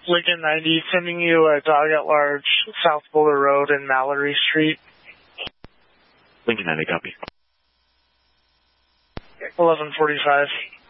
Lincoln 90, sending you a dog at large, South Boulder Road and Mallory Street. Lincoln 90, copy. 11:45.